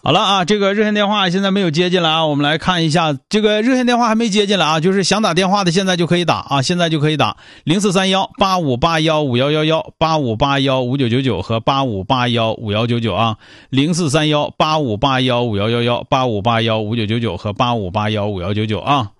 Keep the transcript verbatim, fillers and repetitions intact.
好了啊，这个热线电话现在没有接进来啊，我们来看一下，这个热线电话还没接进来啊，就是想打电话的现在就可以打啊，现在就可以打零四三幺八五八幺五幺幺幺八五八幺五九九九和八五八幺五幺九九啊，零四三幺八五八幺五幺幺幺八五八幺五九九九和八五八幺五幺九九啊。